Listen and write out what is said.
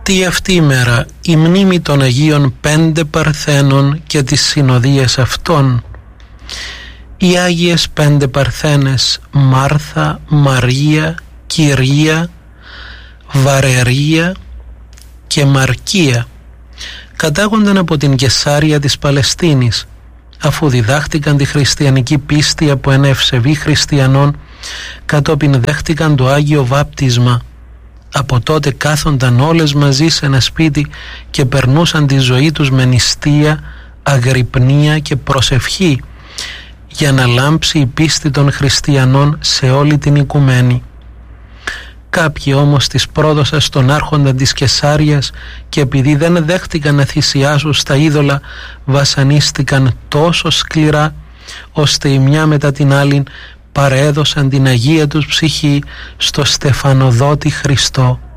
Εορτή αυτή η μέρα η μνήμη των Αγίων 5 Παρθένων και τις συνοδείες αυτών. Οι Άγιες 5 Παρθένες Μάρθα, Μαρία, Κυρία, Βαρερία και Μαρκία κατάγονταν από την Καισάρια της Παλαιστίνης, αφού διδάχτηκαν τη χριστιανική πίστη από ένα ευσεβή χριστιανών, κατόπιν δέχτηκαν το Άγιο Βάπτισμα. Από τότε κάθονταν όλες μαζί σε ένα σπίτι και περνούσαν τη ζωή τους με νηστεία, αγρυπνία και προσευχή, για να λάμψει η πίστη των χριστιανών σε όλη την οικουμένη. Κάποιοι όμως τις πρόδωσαν στον άρχοντα της Καισάριας και επειδή δεν δέχτηκαν να θυσιάσουν στα είδωλα, βασανίστηκαν τόσο σκληρά ώστε η μια μετά την άλλη παρέδωσαν την Αγία τους ψυχή στο στεφανοδότη Χριστό.